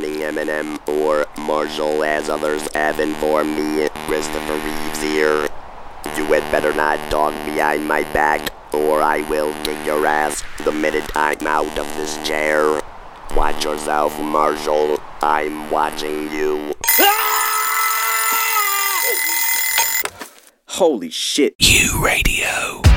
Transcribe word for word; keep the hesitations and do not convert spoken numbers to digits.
quoting Eminem or Marshall as others have informed me. Christopher Reeves here. You had better not talk behind my back, or I will kick your ass the minute I'm out of this chair. Watch yourself, Marshall. I'm watching you. Holy shit. U Radio.